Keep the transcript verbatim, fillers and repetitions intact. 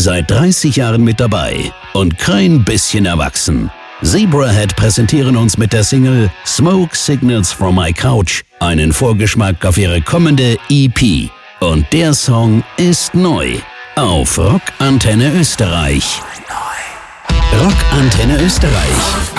Seit dreißig Jahren mit dabei und kein bisschen erwachsen. Zebrahead präsentieren uns mit der Single Smoke Signals from My Couch einen Vorgeschmack auf ihre kommende E P. Und der Song ist neu auf Rock Antenne Österreich. Rock Antenne Österreich.